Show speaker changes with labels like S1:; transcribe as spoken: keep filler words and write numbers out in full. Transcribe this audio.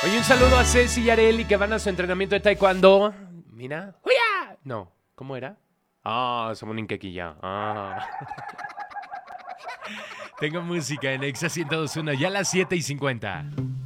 S1: Oye, un saludo a Ceci y Areli que van a su entrenamiento de taekwondo. Mira. ¡Huya! No, ¿cómo era? Ah, somos un inquequilla. Ah. Tengo música en Exa ciento dos punto uno, ya a las siete y cincuenta.